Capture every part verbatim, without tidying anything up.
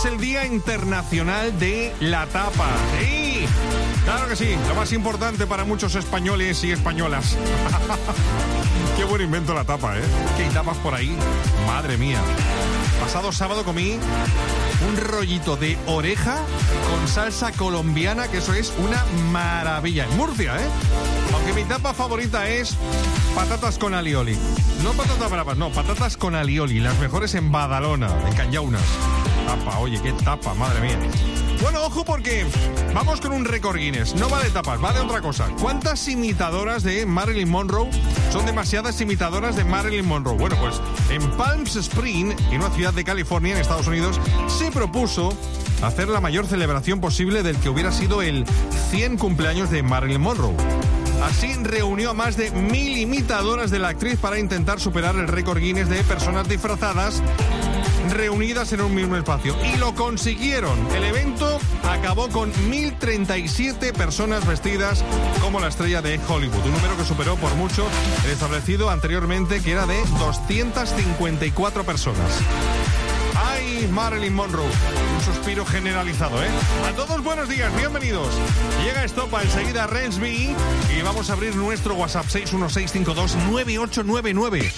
el Día Internacional de la Tapa. ¡Sí! Claro que sí, lo más importante para muchos españoles y españolas. Qué buen invento la tapa, ¿eh? Que hay tapas por ahí. Madre mía. Pasado sábado comí un rollito de oreja con salsa colombiana, que eso es una maravilla. En Murcia, ¿eh? Aunque mi tapa favorita es patatas con alioli. No patatas bravas, no, patatas con alioli. Las mejores en Badalona, en Canyaunas. Tapa, oye, qué tapa, madre mía. Bueno, ojo porque vamos con un récord Guinness. No va de tapas, va de otra cosa. ¿Cuántas imitadoras de Marilyn Monroe son demasiadas imitadoras de Marilyn Monroe? Bueno, pues en Palm Springs, en una ciudad de California, en Estados Unidos, se propuso hacer la mayor celebración posible del que hubiera sido el cien cumpleaños de Marilyn Monroe. Así reunió a más de mil imitadoras de la actriz para intentar superar el récord Guinness de personas disfrazadas reunidas en un mismo espacio. Y lo consiguieron. El evento acabó con mil treinta y siete personas vestidas como la estrella de Hollywood. Un número que superó por mucho el establecido anteriormente, que era de doscientas cincuenta y cuatro personas. ¡Ay, Marilyn Monroe! Un suspiro generalizado, ¿eh? A todos buenos días, bienvenidos. Llega Estopa enseguida Rensby y vamos a abrir nuestro WhatsApp seis uno seis cinco dos nueve ocho nueve nueve.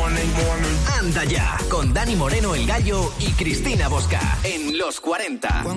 Anda ya, con Dani Moreno el Gallo y Cristina Bosca en Los cuarenta.